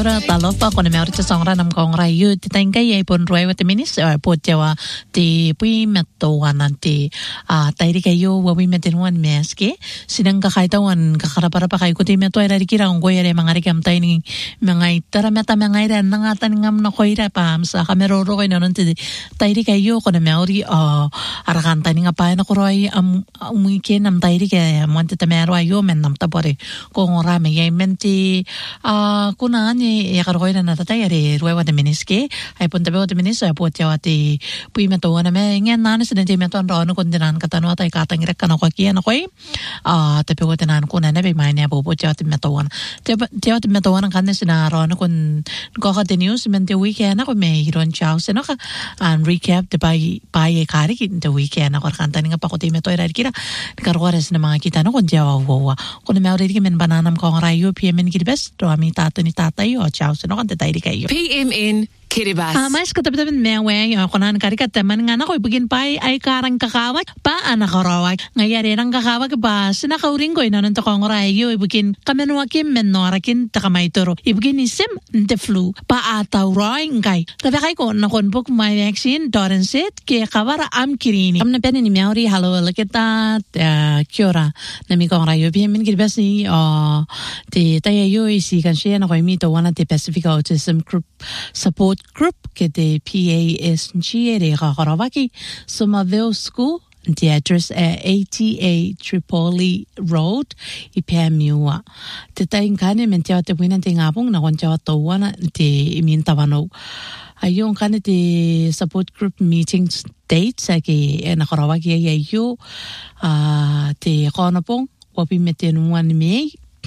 Ura talofa kone me orita songra nam kongra yu ti tainga ye pon roi wa te minis po tewa te pui meto wana te tairi ka yu wa wi meten wan meske sinang ka kaita wan ka karapara pa kai ko te meto era rikira ngo yere mangari kam taini mangai tara meta mangai ra nanga taningam na koira pa amsa kamero ro ko non te tairi ka yu kone me ori arakan taninga pa na ko roi umike nam tairi ka monte te mero ayo men nam tapore ko ngora me ye menti kuna ni ya karoina na tata yare ruewa de meniske ai punta beo de menis ai puat yawa te pui meto na me ngen nana siden te meto ro no kondinan katano tai katang rek kana ko kia na koi te beo de nan kuna ne be mai ne bo puat yawa te meto wana te meto wana kan sina ro no kon ko ka de news men te weekend na ko me hiron chao se no ka an recap de pai e kari ki de weekend na ko kan taninga pa ko te meto era kira karores na mga kita no kon jawa wo ko me ore ki men bananam ko rayo pm ki best to ami tata ni tata yo chao se no kan te tairi kayo PMN Kiribati. Mas katabtaban mewe yo konan karika teman nga na ko ibigin pa ay karang kakawak pa anak karawak ngayari rang kakawak ba sinakauring ko inon to kong rayo ibigin kamenwakim menorakin takamaitoro ibigin isim the flu pa ataw roing kay tabi ko na konbuk my vaccine doren set ke kawara am kirini am na penin meori halo lakita kyora nami kong rayo PMN Kiribati te tayo isi kan siya na ko imito wana te Pacific Autism Group Support Group ke te PASG re Karawaki Somerville School the address at ATA Tripoli Road i Pamiua te taing kane men te te wina te ngapong na kon te wana te iminta wano ayong kane te support group meetings dates ke na Karawaki ya yo te konopong wapi metenuan me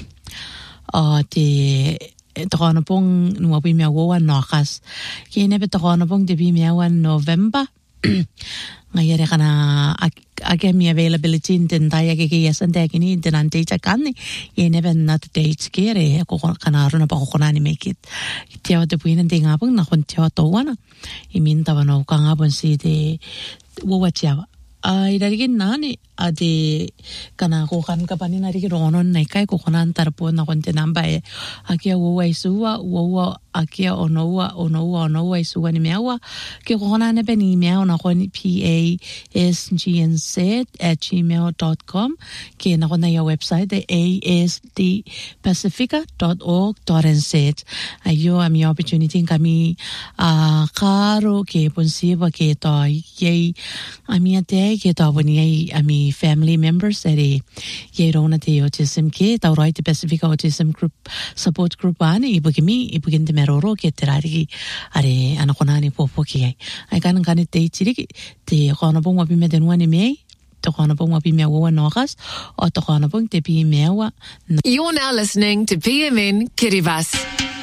te takana pong nuwapi miawa nokas kine pe takana pong te miawa November ngayere kana age mi availability in taya ke yasan te kini dinan date kanni yene ben not dates kere ko kana ro na pa ko na ni make it tiaw te puinen te ngapong na kon tiaw to wana iminta wano ka ngapon si te wo tiaw irarigin nani ade kana ko kan ka panin ari ronon nai kai ko konan tarpo na konte nambae akia wo waisuwa wo akia onowa waisuwa ni mewa ke ko konan ne beni mewa na kon pasgnz@gmail.com ke na kon ya website asdpacifica.org.nz ayo ami opportunity kami karo ke ponsiva ke to ye ami ate ke to boni ami family members ere ye rona te autism ke ta right Pacific Autism Group Support Group ani ibugin de meroro ke terari are anakona ni popo ke ai kan te chiri te kono bong wapi me denwani me to kono bong wapi me wo nokas o to kono bong te pi mewa. You're now listening to PMN Kiribati.